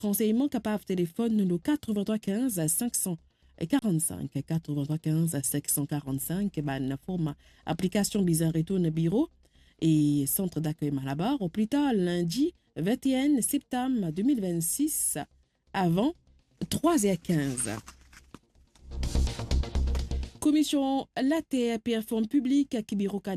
Renseignement capable téléphone le 83 15 545 83 15 545 ban forme application bizarre retourne bureau et centre d'accueil Malabar au plus tard lundi 21 septembre 2026 avant 3h15. Commission la TAP Forme publique qui bureau